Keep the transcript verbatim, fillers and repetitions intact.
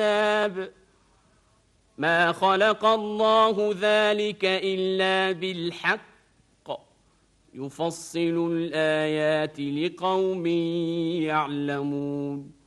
ما خلق الله ذلك إلا بالحق يفصل الآيات لقوم يعلمون